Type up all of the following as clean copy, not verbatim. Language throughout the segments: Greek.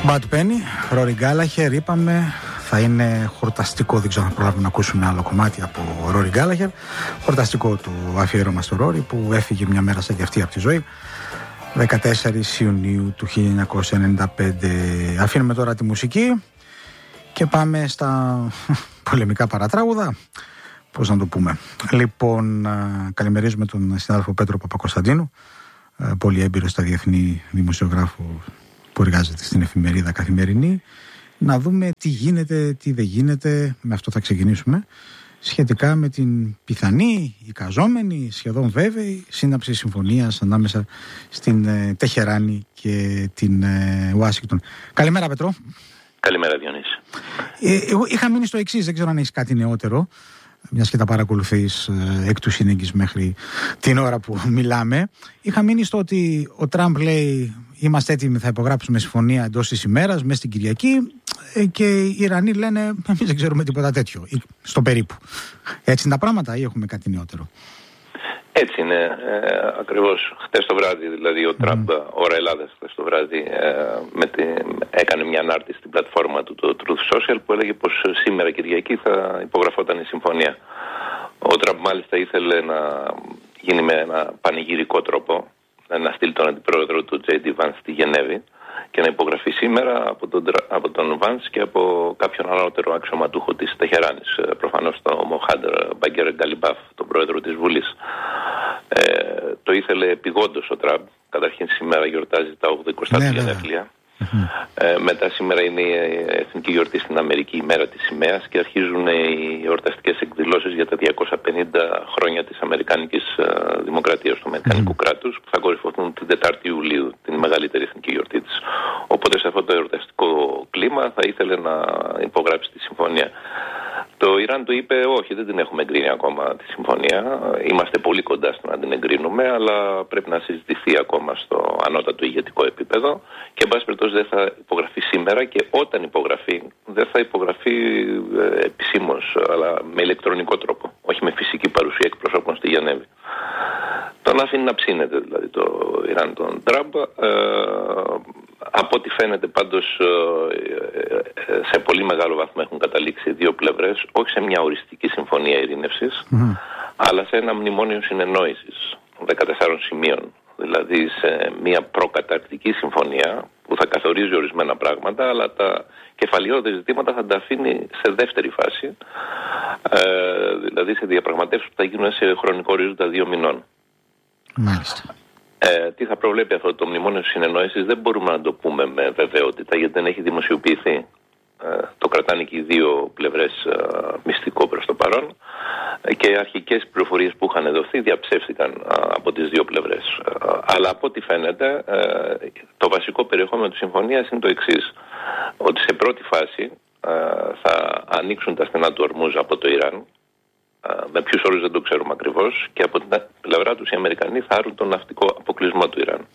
Bad Penny, Rory Gallagher, είπαμε, θα είναι χορταστικό, δεν ξέρω αν προλάβουμε να ακούσουμε άλλο κομμάτι από Rory Gallagher. Χορταστικό του αφιέρωμα στο Rory που έφυγε μια μέρα σαν και αυτή από τη ζωή, 14 Ιουνίου του 1995. Αφήνουμε τώρα τη μουσική και πάμε στα πολεμικά παρατράγουδα. Πώς να το πούμε. Λοιπόν, καλημερίζουμε τον συνάδελφο Πέτρο Παπακοσταντίνου, πολύ έμπειρο στα διεθνή δημοσιογράφο που εργάζεται στην εφημερίδα Καθημερινή. Να δούμε τι γίνεται, τι δεν γίνεται. Με αυτό θα ξεκινήσουμε. Σχετικά με την πιθανή, εικαζόμενη, σχεδόν βέβαιη σύναψη συμφωνίας ανάμεσα στην Τεχεράνη και την Ουάσιγκτον. Καλημέρα, Πέτρο. Καλημέρα, Διονύση. Εγώ είχα μείνει στο εξής, δεν ξέρω αν έχεις κάτι νεότερο, μιας και τα παρακολουθείς εκ του σύνεγγυς μέχρι την ώρα που μιλάμε. Είχα μείνει στο ότι ο Τραμπ λέει είμαστε έτοιμοι, θα υπογράψουμε συμφωνία εντός της ημέρας, μέσα στην Κυριακή, και οι Ιρανοί λένε εμείς δεν ξέρουμε τίποτα τέτοιο, στο περίπου. Έτσι είναι τα πράγματα ή έχουμε κάτι νεότερο? Έτσι είναι, ακριβώς. Χτες το βράδυ, δηλαδή ο Τραμπ, ώρα Ελλάδας, χτες το βράδυ έκανε μια ανάρτηση στην πλατφόρμα του, το Truth Social, που έλεγε πως σήμερα Κυριακή θα υπογραφόταν η συμφωνία. Ο Τραμπ μάλιστα ήθελε να γίνει με ένα πανηγυρικό τρόπο, να στείλει τον αντιπρόεδρο του J.D. Vance στη Γενέβη και να υπογραφεί σήμερα από τον Vance και από κάποιον ανώτερο αξιωματούχο της Τεχεράνης, προφανώς τον Μοχάντ Μπαγκέρ Γκαλιμπάφ, τον πρόεδρο της Βουλής. Το ήθελε επειγόντως ο Τραμπ. Καταρχήν σήμερα γιορτάζει τα 80 του γενέθλια. Μετά σήμερα είναι η εθνική γιορτή στην Αμερική, η μέρα της σημαίας, και αρχίζουν οι εορταστικές εκδηλώσεις για τα 250 χρόνια της Αμερικάνικης Δημοκρατίας, του Αμερικανικού κράτους, που θα κορυφωθούν την 4η Ιουλίου, την μεγαλύτερη εθνική γιορτή της. Οπότε σε αυτό το εορταστικό κλίμα θα ήθελε να υπογράψει τη συμφωνία. Το Ιράν του είπε όχι, δεν την έχουμε εγκρίνει ακόμα τη συμφωνία. Είμαστε πολύ κοντά στο να την εγκρίνουμε, αλλά πρέπει να συζητηθεί ακόμα στο ανώτατο ηγετικό επίπεδο και εν πάση περιπτώσει δεν θα υπογραφεί σήμερα, και όταν υπογραφεί δεν θα υπογραφεί επισήμως, αλλά με ηλεκτρονικό τρόπο, όχι με φυσική παρουσία εκπροσώπων στη Γενέβη. Τον αφήνει να ψήνεται δηλαδή το Ιράν τον Τραμπ. Από ό,τι φαίνεται πάντως σε πολύ μεγάλο βαθμό έχουν καταλήξει δύο πλευρές, όχι σε μια οριστική συμφωνία ειρήνευσης, αλλά σε ένα μνημόνιο συνεννόησης 14 σημείων. Δηλαδή σε μια προκαταρκτική συμφωνία που θα καθορίζει ορισμένα πράγματα, αλλά τα κεφαλαιόδη ζητήματα θα τα αφήνει σε δεύτερη φάση, δηλαδή σε διαπραγματεύσεις που θα γίνουν σε χρονικό ορίζοντα 2 μηνών. Μάλιστα. Τι θα προβλέπει αυτό το μνημόνιο συνεννόησης δεν μπορούμε να το πούμε με βεβαιότητα, γιατί δεν έχει δημοσιοποιηθεί. Το κρατάνε και οι δύο πλευρές μυστικό προς το παρόν, και οι αρχικές πληροφορίες που είχαν δοθεί διαψεύστηκαν από τις δύο πλευρές. Αλλά από ό,τι φαίνεται το βασικό περιεχόμενο της συμφωνίας είναι το εξής, ότι σε πρώτη φάση θα ανοίξουν τα στενά του Ορμούζ από το Ιράν. Με ποιους όρους δεν το ξέρουμε ακριβώς, και από την πλευρά τους οι Αμερικανοί θα άρουν τον ναυτικό αποκλεισμό του Ιράν.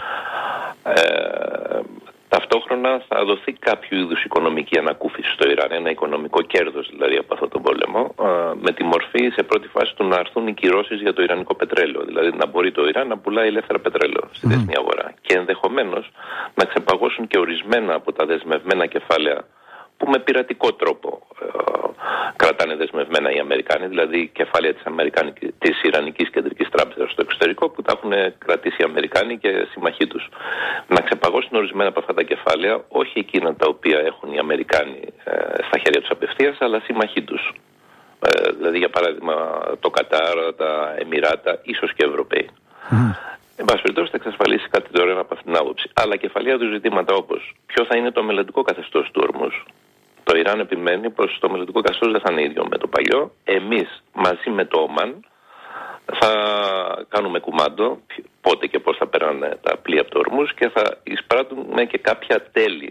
Ταυτόχρονα θα δοθεί κάποιο είδους οικονομική ανακούφιση στο Ιράν, ένα οικονομικό κέρδος δηλαδή από αυτόν τον πόλεμο, με τη μορφή σε πρώτη φάση του να έρθουν οι κυρώσεις για το ιρανικό πετρέλαιο, δηλαδή να μπορεί το Ιράν να πουλάει ελεύθερα πετρέλαιο στη διεθνή αγορά, και ενδεχομένως να ξεπαγώσουν και ορισμένα από τα δεσμευμένα κεφάλαια που με πειρατικό τρόπο κρατάνε δεσμευμένα οι Αμερικάνοι, δηλαδή κεφάλαια της Ιρανικής Κεντρικής Τράπεζας στο εξωτερικό που τα έχουν κρατήσει οι Αμερικάνοι και συμμαχοί τους. Να ξεπαγώσουν ορισμένα από αυτά τα κεφάλαια, όχι εκείνα τα οποία έχουν οι Αμερικάνοι στα χέρια τους απευθείας, αλλά συμμαχοί τους. Δηλαδή για παράδειγμα το Κατάρ, τα Εμιράτα, ίσως και Ευρωπαίοι. Εν πάση περιπτώσει θα εξασφαλίσει κάτι δωρεάν από αυτήν την άποψη. Αλλά κεφαλαία του ζητήματα όπως ποιο θα είναι το μελλοντικό καθεστώς του Ορμούζ. Το Ιράν επιμένει πως το μελλοντικό καθεστώς δεν θα είναι ίδιο με το παλιό. Εμείς μαζί με το Ομάν θα κάνουμε κουμάντο πότε και πώς θα περνάνε τα πλοία από το Ορμούζ και θα εισπράττουμε και κάποια τέλη.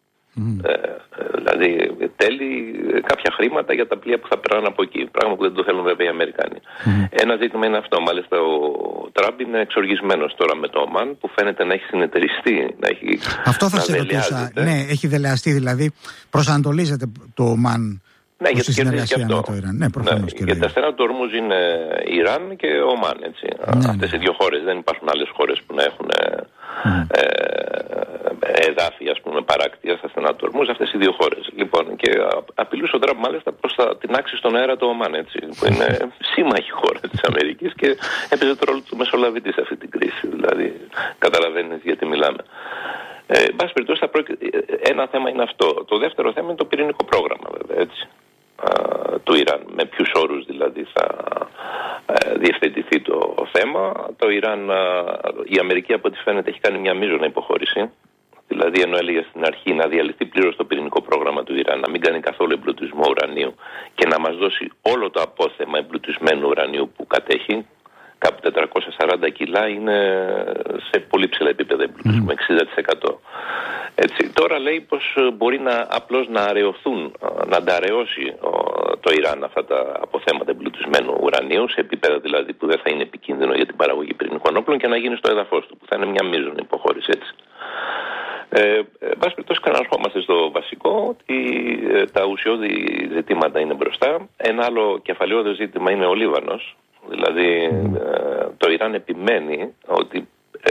Δηλαδή τέλη, κάποια χρήματα για τα πλοία που θα περνάνε από εκεί. Πράγμα που δεν το θέλουν βέβαια οι Αμερικάνοι. Ένα ζήτημα είναι αυτό. Μάλιστα ο Τραμπ είναι εξοργισμένος τώρα με το Ομάν, που φαίνεται να έχει συνεταιριστεί. Αυτό θα σε ρωτούσα. Ναι, έχει δελεαστεί, δηλαδή προσανατολίζεται το Ομάν. Ναι, γιατί κερδίζει και αυτό. Το Ιράν. Ναι, προφανώς. Και τα στενά του Ορμούζ είναι Ιράν και Ομάν. Αυτές οι δύο χώρες. Δεν υπάρχουν άλλες χώρες που να έχουν εδάφη σκάφη, ας πούμε, παράκτειας, ασθενατορμούς, αυτές οι δύο χώρες. Λοιπόν, και απειλούσε ο Τραμπ μάλιστα προς την άξη στον αέρα το Ομάν, έτσι, που είναι σύμμαχη χώρα της Αμερικής και έπαιζε το ρόλο του μεσολαβητή σε αυτή την κρίση. Δηλαδή, καταλαβαίνεις γιατί μιλάμε. Εν πάση περιπτώσει, ένα θέμα είναι αυτό. Το δεύτερο θέμα είναι το πυρηνικό πρόγραμμα, βέβαια, έτσι, του Ιράν. Με ποιους όρους δηλαδή θα διευθετηθεί το θέμα. Το Ιράν, η Αμερική από ό,τι φαίνεται έχει κάνει μια μείζωνα υποχώρηση. Δηλαδή, ενώ έλεγε στην αρχή να διαλυθεί πλήρως το πυρηνικό πρόγραμμα του Ιράν, να μην κάνει καθόλου εμπλουτισμό ουρανίου και να μας δώσει όλο το απόθεμα εμπλουτισμένου ουρανίου που κατέχει, κάπου 440 κιλά, είναι σε πολύ ψηλά επίπεδα εμπλουτισμού, 60%. Έτσι, τώρα λέει πως μπορεί απλώς να αραιωθούν, να ανταραιώσει το Ιράν αυτά τα αποθέματα εμπλουτισμένου ουρανίου, σε επίπεδα δηλαδή που δεν θα είναι επικίνδυνο για την παραγωγή πυρηνικών όπλων, και να γίνει στο έδαφος του, που θα είναι μια μείζωνη υποχώρηση, έτσι. Εν πάση περιπτώσει, ξαναρχόμαστε στο βασικό, ότι τα ουσιώδη ζητήματα είναι μπροστά. Ένα άλλο κεφαλαιόδες ζήτημα είναι ο Λίβανος. Δηλαδή, το Ιράν επιμένει ότι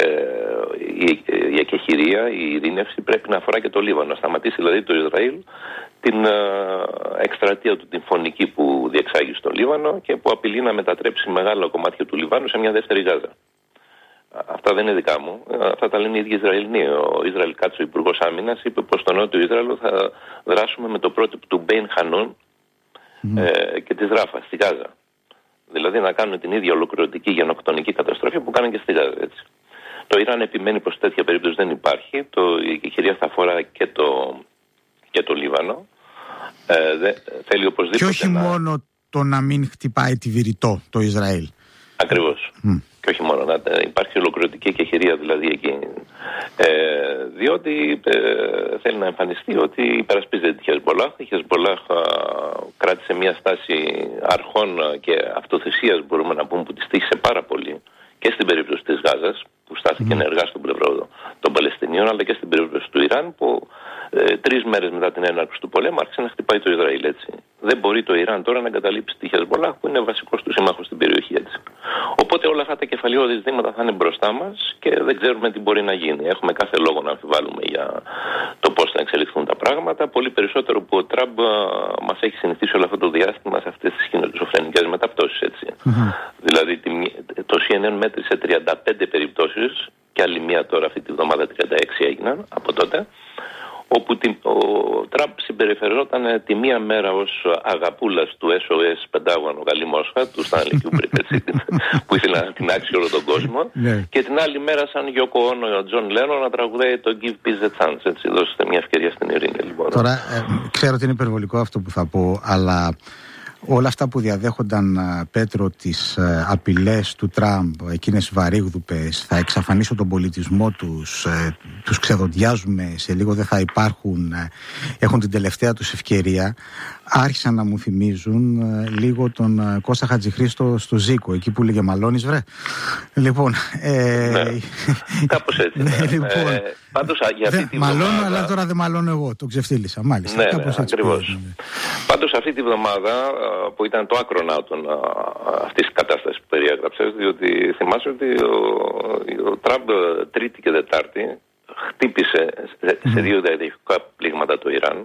η εκεχηρία, η ειρήνευση πρέπει να αφορά και το Λίβανο. Να σταματήσει δηλαδή το Ισραήλ την εκστρατεία του, την φωνική που διεξάγει στο Λίβανο και που απειλεί να μετατρέψει μεγάλα κομμάτια του Λιβάνου σε μια δεύτερη Γάζα. Αυτά δεν είναι δικά μου. Αυτά τα λένε οι ίδιοι Ισραηλοί. Ο Ισραήλ Κάτσο, ο Υπουργός Άμυνας, είπε πως στο νότιο Ισραήλ θα δράσουμε με το πρότυπο του Μπέιν Χανούν και της Ράφα στη Γάζα. Δηλαδή να κάνουν την ίδια ολοκληρωτική γενοκτονική καταστροφή που κάνουν και στη Γάζα. Έτσι. Το Ιράν επιμένει πως τέτοια περίπτωση δεν υπάρχει. Η εκεχηρία θα αφορά και το Λίβανο. Θέλει οπωσδήποτε. Και όχι μόνο το να μην χτυπάει τη Βηρητό το Ισραήλ. Ακριβώς. Και όχι μόνο, να υπάρχει ολοκληρωτική εκεχηρία δηλαδή εκεί. Διότι θέλει να εμφανιστεί ότι υπερασπίζεται τη Χεσμπολάχ. Η Χεσμπολάχ κράτησε μια στάση αρχών και αυτοθυσίας, μπορούμε να πούμε, που τη τύχησε πάρα πολύ και στην περίπτωση της Γάζας, που στάθηκε ενεργά στον πλευρό των Παλαιστινίων, αλλά και στην περίπτωση του Ιράν, που 3 μέρες μετά την έναρξη του πολέμου άρχισε να χτυπάει το Ισραήλ. Έτσι. Δεν μπορεί το Ιράν τώρα να εγκαταλείψει τη Χεσμπολάχ, που είναι βασικός του σύμμαχος στην περιοχή. Έτσι. Οπότε όλα αυτά τα κεφαλαιώδη ζητήματα θα είναι μπροστά μας και δεν ξέρουμε τι μπορεί να γίνει. Έχουμε κάθε λόγο να αμφιβάλλουμε για το πώς θα εξελιχθούν τα πράγματα. Πολύ περισσότερο που ο Τραμπ μας έχει συνηθίσει όλο αυτό το διάστημα σε αυτές τις σχizοφρενικές μεταπτώσεις. Δηλαδή το CNN μέτρησε 35 περιπτώσεις και άλλη μία τώρα αυτή τη βδομάδα 36 έγιναν από τότε, όπου ο Τραμπ συμπεριφερόταν τη μία μέρα ως αγαπούλας του SOS Πεντάγωνο Καλή Μόσχα, του Στάνλι Κιούμπρικ, που ήθελε να τεινάξει όλο τον κόσμο, και την άλλη μέρα σαν Γιώκο Όνο ο Τζον Λένον να τραγουδάει το Give Peace a Chance, έτσι, δώστε μια ευκαιρία στην ειρήνη. Λοιπόν. Τώρα, ξέρω ότι είναι υπερβολικό αυτό που θα πω, αλλά όλα αυτά που διαδέχονταν, Πέτρο, τις απειλές του Τραμπ, εκείνες βαρύγδουπες, θα εξαφανίσω τον πολιτισμό τους, τους ξεδοντιάζουμε, σε λίγο δεν θα υπάρχουν, έχουν την τελευταία τους ευκαιρία, άρχισαν να μου θυμίζουν λίγο τον Κώστα Χατζηχρήστο στο Ζήκο, εκεί που λέγε «Μαλώνεις βρε». Λοιπόν, κάπως έτσι. Λοιπόν, πάντως, για αυτή τη μαλώνω, βδομάδα... αλλά τώρα δεν μαλώνω εγώ, το ξεφτύλισα, μάλιστα. Ναι, ακριβώς. Πάντως αυτή τη βδομάδα, που ήταν το άκροναύτον αυτής της κατάστασης που περιέγραψες, διότι θυμάσαι ότι ο Τραμπ Τρίτη και Δετάρτη χτύπησε σε 2 διαδοχικά πλήγματα το Ιράν,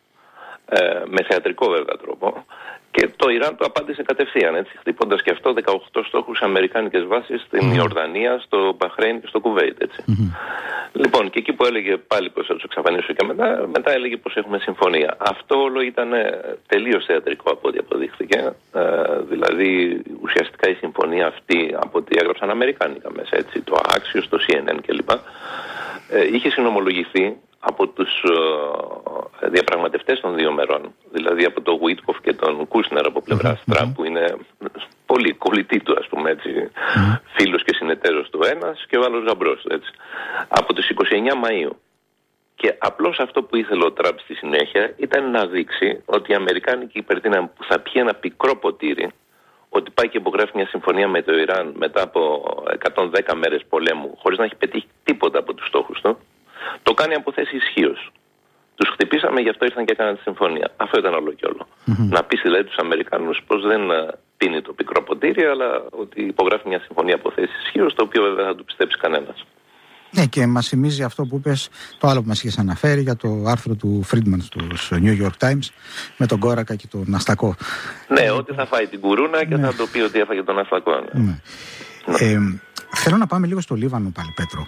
με θεατρικό βέβαια τρόπο, και το Ιράν το απάντησε κατευθείαν, έτσι, χτυπώντας και αυτό 18 στόχους αμερικάνικες βάσεις στην Ιορδανία, στο Μπαχρέιν και στο Κουβέιτ, έτσι. Λοιπόν, και εκεί που έλεγε πάλι πως θα τους εξαφανίσω και μετά έλεγε πως έχουμε συμφωνία. Αυτό όλο ήταν τελείως θεατρικό από ό,τι αποδείχθηκε. Δηλαδή, ουσιαστικά η συμφωνία αυτή, από ό,τι έγραψαν αμερικάνικα μέσα, έτσι, το Axios, το CNN κλπ. Είχε συνομολογηθεί από τους διαπραγματευτές των δύο μερών, δηλαδή από τον Γουίτκοφ και τον Κούσνερ από πλευράς Τραμπ, που είναι πολύ κολλητή του, ας πούμε έτσι, φίλος και συνεταίρος του ένας και ο άλλος γαμπρός του, έτσι, από τις 29 Μαΐου. Και απλώς αυτό που ήθελε ο Τραμπ στη συνέχεια ήταν να δείξει ότι οι Αμερικάνικοι υπερτείναν που θα πιει ένα πικρό ποτήρι, ότι πάει και υπογράφει μια συμφωνία με το Ιράν μετά από 110 μέρες πολέμου, χωρίς να έχει πετύχει τίποτα από τους στόχους του. Το κάνει από θέση ισχύως. Τους χτυπήσαμε, γι' αυτό ήρθαν και έκαναν τη συμφωνία. Αυτό ήταν όλο και όλο. Να πείσει δηλαδή τους Αμερικάνους πως δεν πίνει το πικρό ποτήρι, αλλά ότι υπογράφει μια συμφωνία από θέση ισχύως, το οποίο βέβαια θα του πιστέψει κανένας. Ναι, και μας θυμίζει αυτό που είπες, το άλλο που μας είχες αναφέρει για το άρθρο του Friedman στους New York Times με τον κόρακα και τον αστακό. Ναι, ότι θα φάει την κουρούνα και θα το πει ότι έφαγε τον αστακό. Ναι. Θέλω να πάμε λίγο στο Λίβανο πάλι, Πέτρο.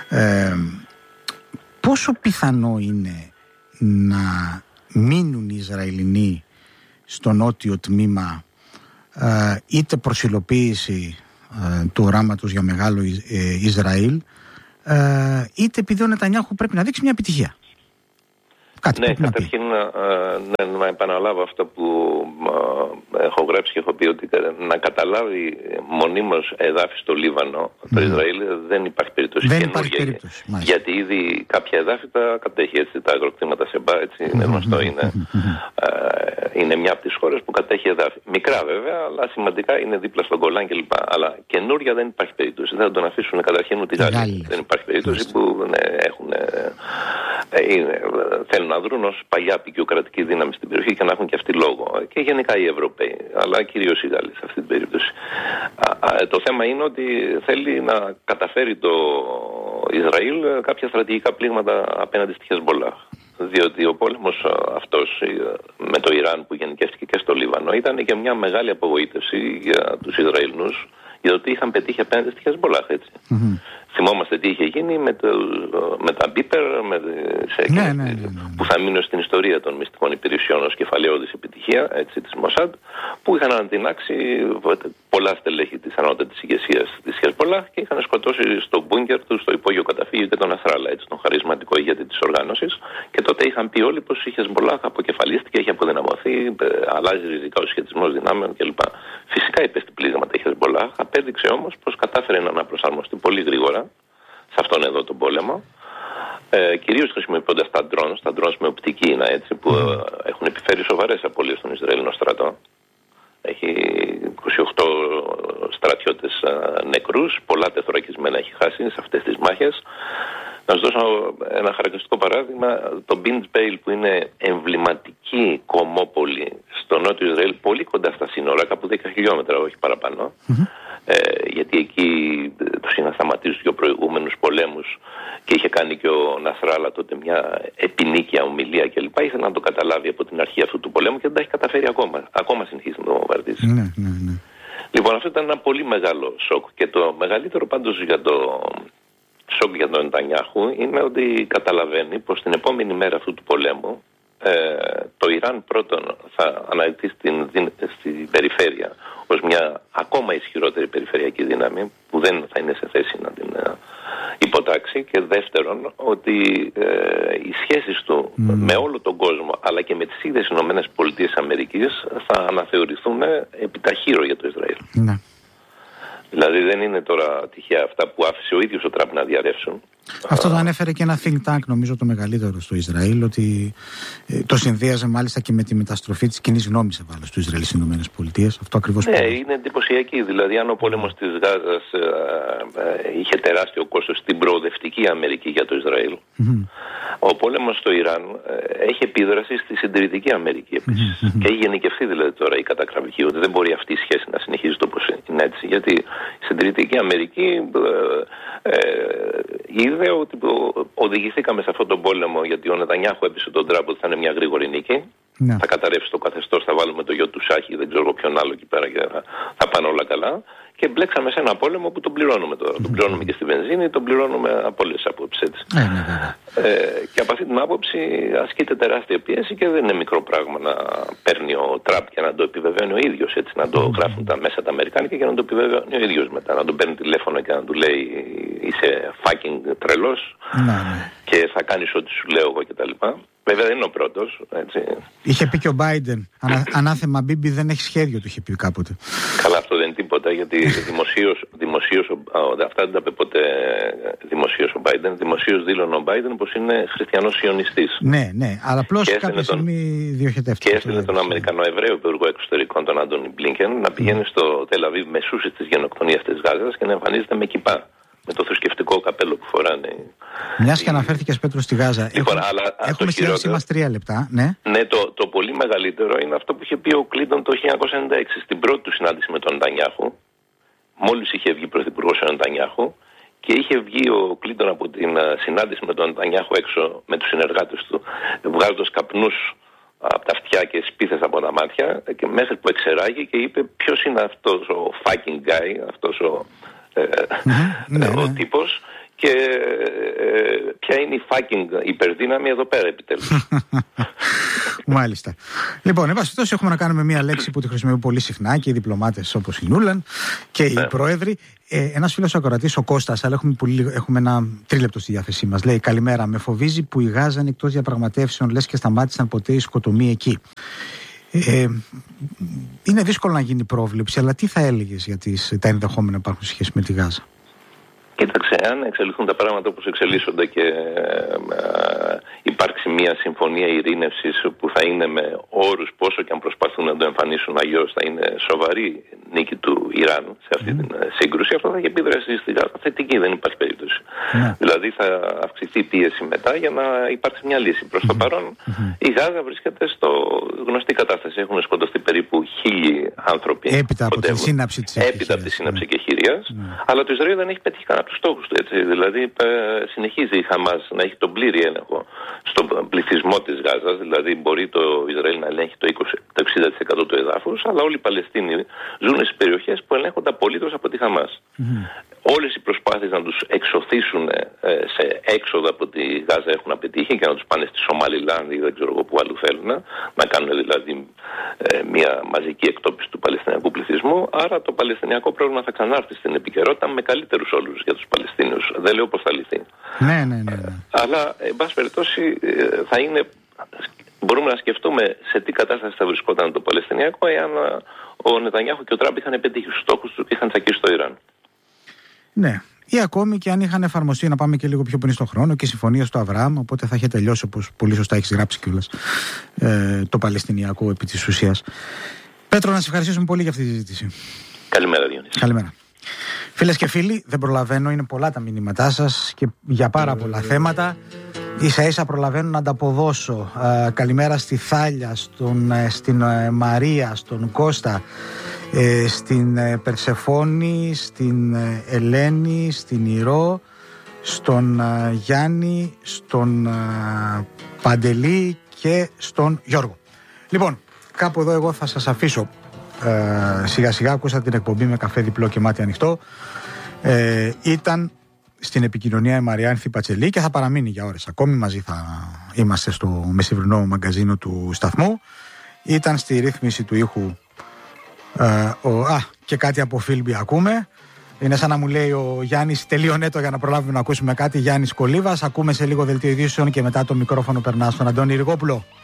Πόσο πιθανό είναι να μείνουν οι Ισραηλινοί στο νότιο τμήμα, είτε προσυλοποίηση του οράματος για μεγάλο Ισραήλ, είτε επειδή ο Νετανιάχου πρέπει να δείξει μια επιτυχία? Ναι, καταρχήν να επαναλάβω αυτό που έχω γράψει και έχω πει, ότι να καταλάβει μονίμως εδάφη στο Λίβανο το Ισραήλ δεν υπάρχει περίπτωση. Δεν υπάρχει περίπτωση. Γιατί ήδη κάποια εδάφη τα κατέχει, έτσι, τα αγροκτήματα Σεμπά, έτσι, είναι γνωστό. Είναι μια από τις χώρες που κατέχει εδάφη. Μικρά βέβαια, αλλά σημαντικά, είναι δίπλα στον Γκολάν κλπ. Αλλά καινούρια δεν υπάρχει περίπτωση. Δεν θα τον αφήσουν καταρχήν ούτε οι Γάλλοι. Δεν υπάρχει περίπτωση που θέλουν να δρουν ως παλιά απεικιοκρατική δύναμη στην περιοχή και να έχουν και αυτοί λόγο. Και γενικά οι Ευρωπαίοι, αλλά κυρίως οι Γάλλοι σε αυτή την περίπτωση. Το θέμα είναι ότι θέλει να καταφέρει το Ισραήλ κάποια στρατηγικά πλήγματα απέναντι στη Χεσμπολάχ. Διότι ο πόλεμος αυτός με το Ιράν που γενικεύτηκε και στο Λίβανο ήταν και μια μεγάλη απογοήτευση για τους Ισραηλινούς, για το τι είχαν πετύχει απέναντι στη Χεσμπολάχ, έτσι. Θυμόμαστε τι είχε γίνει με τα Μπίπερ, που θα μείνουν στην ιστορία των μυστικών υπηρεσιών ως κεφαλαιώδης επιτυχία, έτσι, της Μοσάντ, που είχαν ανατινάξει πολλά στελέχη της ανώτατης ηγεσίας της Χεσμπολάχ και είχαν σκοτώσει στο μπούνκερ του, στο υπόγειο καταφύγιο, και τον Νασράλα, έτσι, τον χαρισματικό ηγέτη της οργάνωσης. Και τότε είχαν πει όλοι πως η Χεσμπολάχ αποκεφαλίστηκε, έχει αποδυναμωθεί, αλλάζει ριζικά ο σχετισμός δυνάμεων κλπ. Φυσικά υπέστη πλήγματα η Χεσμπολάχ, απέδειξε όμως πως κατάφερε να αναπροσαρμοστεί πολύ γρήγορα σε αυτόν εδώ τον πόλεμο, κυρίως χρησιμοποιώντας τα drones με οπτική, έτσι, που έχουν επιφέρει σοβαρές απώλειες στον Ισραηλινό στρατό. Έχει 28 στρατιώτες νεκρούς, πολλά τεθωρακισμένα έχει χάσει σε αυτές τις μάχες. Να σας δώσω ένα χαρακτηριστικό παράδειγμα, το Μπίντ Μπέιλ, που είναι εμβληματική κομμόπολη στο νότιο Ισραήλ, πολύ κοντά στα σύνορα, κάπου 10 χιλιόμετρα, όχι παραπάνω. Γιατί εκεί τους είχαν σταματήσει δύο προηγούμενους πολέμους και είχε κάνει και ο Νασράλα τότε μια επινίκια ομιλία κλπ. Ήθελε να το καταλάβει από την αρχή αυτού του πολέμου και δεν τα έχει καταφέρει ακόμα. Ακόμα συνεχίζει να το βομβαρδίζει. Ναι. Λοιπόν, αυτό ήταν ένα πολύ μεγάλο σοκ. Και το μεγαλύτερο πάντως για το σοκ για τον Νετανιάχου είναι ότι καταλαβαίνει πως την επόμενη μέρα αυτού του πολέμου το Ιράν πρώτον θα αναδειχθεί στην περιφέρεια ως μια ακόμα ισχυρότερη περιφερειακή δύναμη που δεν θα είναι σε θέση να την υποτάξει, και δεύτερον ότι οι σχέσεις του με όλο τον κόσμο αλλά και με τις ίδιες Ηνωμένες Πολιτείες Αμερικής θα αναθεωρηθούν επιταχύρω για το Ισραήλ. Ναι. Δηλαδή δεν είναι τώρα τυχαία αυτά που άφησε ο ίδιος ο Τραμπ να διαρρεύσουν. Αυτό το ανέφερε και ένα think tank, νομίζω το μεγαλύτερο στο Ισραήλ, ότι το συνδύαζε μάλιστα και με τη μεταστροφή της κοινής γνώμης ευάλω του Ισραήλ στις Ηνωμένες Πολιτείες. Αυτό ακριβώς. Ναι, είναι εντυπωσιακή. Δηλαδή, αν ο πόλεμος της Γάζας είχε τεράστιο κόστος στην προοδευτική Αμερική για το Ισραήλ, ο πόλεμος στο Ιράν έχει επίδραση στη συντηρητική Αμερική επίσης. Και έχει γενικευθεί δηλαδή τώρα η κατακραυγή, ότι δεν μπορεί αυτή η σχέση να συνεχίζει όπως είναι έτσι. Γιατί η συντηρητική Αμερική είδε ότι οδηγηθήκαμε σε αυτόν τον πόλεμο, γιατί ο Νετανιάχου έπεισε τον Τραμπ ότι θα είναι μια γρήγορη νίκη. Ναι. Θα καταρρεύσει το καθεστώς, θα βάλουμε το γιο του Σάχη, δεν ξέρω ποιον άλλο εκεί πέρα, και θα πάνε όλα καλά. Και μπλέξαμε σε ένα πόλεμο που τον πληρώνουμε τώρα. Τον πληρώνουμε και στη βενζίνη, τον πληρώνουμε από όλες τις απόψεις, έτσι. Και από αυτή την άποψη ασκείται τεράστια πίεση και δεν είναι μικρό πράγμα να παίρνει ο Τραμπ και να το επιβεβαιώνει ο ίδιος, έτσι. Να το γράφουν τα μέσα τα αμερικάνικα και να το επιβεβαιώνει ο ίδιος μετά. Να τον παίρνει τηλέφωνο και να του λέει είσαι fucking τρελός και θα κάνεις ό,τι σου λέω εγώ κτλ. Βέβαια δεν είναι ο πρώτος, έτσι. Είχε πει και ο Μπάιντεν, ανάθεμα Μπίμπι δεν έχει σχέδιο, του είχε πει κάποτε. Καλά, αυτό δεν είναι τίποτα, γιατί δημοσίως αυτά δεν τα είπε ποτέ δημοσίως ο Μπάιντεν. Δημοσίως δήλωνε ο Μπάιντεν πως είναι χριστιανός σιωνιστής. Ναι, αλλά απλώς κάποια στιγμή διοχετεύτηκε. Και έστειλε τον Αμερικανοεβραίο υπουργό εξωτερικών, τον Άντονι Μπλίνκεν, να πηγαίνει στο Τελαβίβ μεσούσης της γενοκτονίας της Γάζας και να εμφανίζεται με κιπά. Με το θρησκευτικό καπέλο που φοράνε. Μιας και αναφέρθηκες, Πέτρο, στη Γάζα. Έχουμε στη διάθεσή μας 3 λεπτά. Ναι, το πολύ μεγαλύτερο είναι αυτό που είχε πει ο Κλίντον το 1996, στην πρώτη του συνάντηση με τον Νετανιάχου. Μόλις είχε βγει πρωθυπουργός ο Νετανιάχου και είχε βγει ο Κλίντον από την συνάντηση με τον Νετανιάχου έξω με τους συνεργάτες του, βγάζοντας καπνούς από τα αυτιά και σπίθες από τα μάτια, και μέχρι που εξεράγει και είπε ποιος είναι αυτός ο fucking guy, αυτός ο τύπος, και ποια είναι η fucking υπερδύναμη εδώ πέρα επιτέλους. Μάλιστα. Λοιπόν, εν πάση περιπτώσει, έχουμε να κάνουμε μία λέξη που τη χρησιμοποιούν πολύ συχνά και οι διπλωμάτες όπως η Νούλαν και οι πρόεδροι. Ένας φίλος ακροατής, ο Κώστας, αλλά έχουμε ένα τρίλεπτο στη διάθεσή μας. Λέει: καλημέρα. Με φοβίζει που η Γάζα είναι εκτός διαπραγματεύσεων, λες και σταμάτησαν ποτέ οι σκοτωμοί εκεί. Είναι δύσκολο να γίνει πρόβλεψη, αλλά τι θα έλεγες για τα ενδεχόμενα που υπάρχουν σε σχέση με τη Γάζα? Κοίταξε, αν εξελιχθούν τα πράγματα όπως εξελίσσονται και υπάρξει μια συμφωνία ειρήνευσης που θα είναι με όρους, πόσο και αν προσπαθούν να το εμφανίσουν αλλιώς, θα είναι σοβαρή νίκη του Ιράν σε αυτή την σύγκρουση, αυτό θα έχει επίδραση στη Γάζα θετική, δεν υπάρχει περίπτωση. Δηλαδή θα αυξηθεί η πίεση μετά για να υπάρξει μια λύση. Προς το παρόν η Γάζα βρίσκεται στο γνωστή κατάσταση. Έχουν σκοτωθεί περίπου 1.000 άνθρωποι έπειτα από τη σύναψη της εκεχηρίας, αλλά το Ισραήλ δεν έχει πετύχει κανένα από τους στόχους του. Έτσι. Δηλαδή συνεχίζει η Χαμάς να έχει τον πλήρη έλεγχο στον πληθυσμό της Γάζας, δηλαδή μπορεί το Ισραήλ να ελέγχει το 60% του εδάφους, αλλά όλοι οι Παλαιστίνοι ζουν στις περιοχές που ελέγχονται απολύτως από τη Χαμάς. Όλες οι προσπάθειες να τους εξωθήσουν σε έξοδο από τη Γάζα έχουν απετύχει και να τους πάνε στη Σομαλιλάνδη ή δεν ξέρω εγώ που αλλού θέλουν, να κάνουν δηλαδή μια μαζική εκτόπιση του Παλαιστινιακού πληθυσμού. Άρα το Παλαιστινιακό πρόβλημα θα ξανάρθει στην επικαιρότητα με καλύτερους όρους για τους Παλαιστίνιους. Δεν λέω πώς θα λυθεί. Ναι. Αλλά, εν πάση περιπτώσει, θα είναι. Μπορούμε να σκεφτούμε σε τι κατάσταση θα βρισκόταν το Παλαιστινιακό εάν ο Νετανιάχου και ο Τραμπ είχαν πετύχει τους στόχους του και είχαν τσακίσει το Ιράν. Ναι. Ή ακόμη και αν είχαν εφαρμοστεί, να πάμε και λίγο πιο πριν στον χρόνο, και οι συμφωνίες του Αβραάμ, οπότε θα είχε τελειώσει, όπως πολύ σωστά έχεις γράψει κιόλας, το Παλαιστινιακό επί της ουσίας. Πέτρο, να σε ευχαριστήσουμε πολύ για αυτή τη συζήτηση. Καλημέρα, Διονύση. Καλημέρα. Φίλες και φίλοι, δεν προλαβαίνω, είναι πολλά τα μηνύματά σας και για πάρα πολλά θέματα. Ίσα ίσα προλαβαίνω να ανταποδώσω. Καλημέρα στη Θάλια, στην Μαρία, στον Κώστα, στην Περσεφόνη, στην Ελένη, στην Ηρώ, στον Γιάννη, στον Παντελή και στον Γιώργο. Λοιπόν, κάπου εδώ εγώ θα σας αφήσω. Σιγά σιγά ακούσατε την εκπομπή με καφέ διπλό και μάτι ανοιχτό. Ήταν στην επικοινωνία η Μαριάνθη Πατσελή και θα παραμείνει για ώρες ακόμη. Μαζί θα είμαστε στο μεσημβρινό μαγκαζίνο του σταθμού. Ήταν στη ρύθμιση του ήχου και κάτι από Φίλμπι ακούμε. Είναι σαν να μου λέει ο Γιάννης τελείωνε το για να προλάβουμε να ακούσουμε κάτι. Γιάννης Κολίβας. Ακούμε σε λίγο δελτίο ειδήσεων και μετά το μικρόφωνο περνά στον Αντώνη Ριγόπουλο.